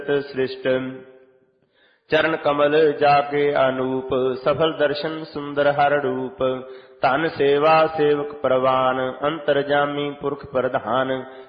सृष्ट चरण कमल जाके अनूप सफल दर्शन सुंदर हर रूप धन सेवा सेवक परवान अंतरजामी पुरख प्रधान